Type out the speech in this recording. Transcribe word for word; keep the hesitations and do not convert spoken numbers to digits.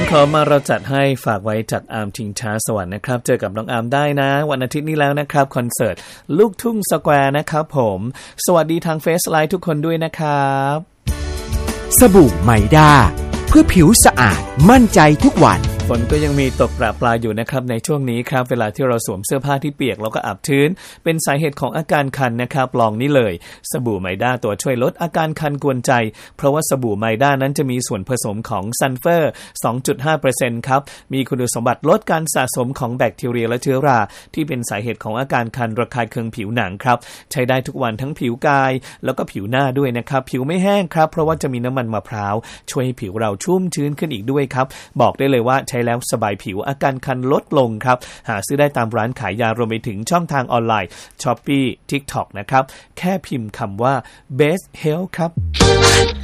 ขอมาเราจัดให้ฝากไว้จากอาร์มทิงช้าสวรรค์นะครับเจอกับน้องอาร์มได้นะวันอาทิตย์นี้แล้วนะครับคอนเสิร์ตลูกทุ่งสแควร์นะครับผมสวัสดีทางเฟซไลน์ทุกคนด้วยนะครับสบู่ไมด้าเพื่อผิวสะอาดมั่นใจทุกวันฝนก็ยังมีตกประปรายอยู่นะครับในช่วงนี้ครับเวลาที่เราสวมเสื้อผ้าที่เปียกแล้วก็อับชื้นเป็นสาเหตุของอาการคันนะครับลองนี่เลยสบู่ไมด้าตัวช่วยลดอาการคันกวนใจเพราะว่าสบู่ไมด้านั้นจะมีส่วนผสมของซัลเฟอร์ สองจุดห้าเปอร์เซ็นต์ ครับมีคุณสมบัติลดการสะสมของแบคทีเรียและเชื้อราที่เป็นสาเหตุของอาการคันระคายเคืองผิวหนังครับใช้ได้ทุกวันทั้งผิวกายแล้วก็ผิวหน้าด้วยนะครับผิวไม่แห้งครับเพราะว่าจะมีน้ำมันมะพร้าวช่วยให้ผิวเราชุ่มชื้นขึ้นอีกด้วยครับบอกได้เลยว่าใช้แล้วสบายผิวอาการคันลดลงครับหาซื้อได้ตามร้านขายยารวมไปถึงช่องทางออนไลน์ Shopee TikTok นะครับแค่พิมพ์คำว่า Best Health ครับ